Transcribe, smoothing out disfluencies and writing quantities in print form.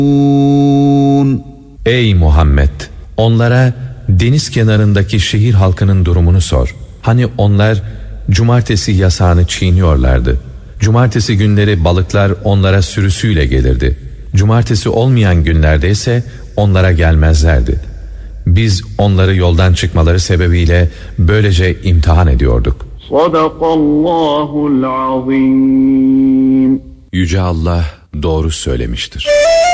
Ey Muhammed! Onlara deniz kenarındaki şehir halkının durumunu sor. Hani onlar cumartesi yasağını çiğniyorlardı. Cumartesi günleri balıklar onlara sürüsüyle gelirdi. Cumartesi olmayan günlerde ise onlara gelmezlerdi. Biz onları yoldan çıkmaları sebebiyle böylece imtihan ediyorduk. Sadakallahul azim. Yüce Allah doğru söylemiştir.